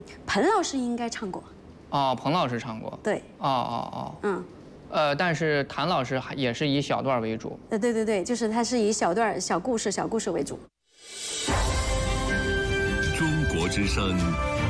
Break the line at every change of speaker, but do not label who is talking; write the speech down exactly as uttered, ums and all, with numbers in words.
彭老师应该唱过。
哦，彭老师唱过。
对。
哦哦哦。
嗯。
呃，但是谭老师还也是以小段为主。
呃，对对对，就是他是以小段、小故事、小故事为主。
中国之声